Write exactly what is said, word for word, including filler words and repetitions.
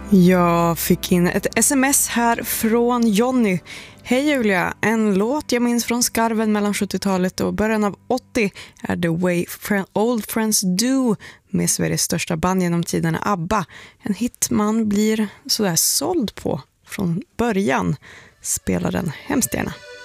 Jag fick in ett sms här från Jonny. Hej Julia, en låt jag minns från skarven mellan sjuttiotalet och början av åttio är The Way Fri- Old Friends Do med Sveriges största band genom tiderna ABBA. En hit man blir sådär såld på från början. Spelar den hemskt gärna.